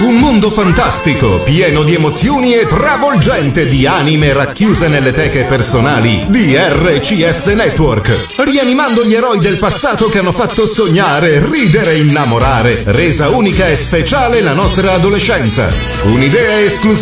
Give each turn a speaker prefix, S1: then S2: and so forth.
S1: Un mondo fantastico, pieno di emozioni e travolgente di anime racchiuse nelle teche personali di RCS Network. Rianimando gli eroi del passato che hanno fatto sognare, ridere e innamorare, resa unica e speciale la nostra adolescenza. Un'idea esclusiva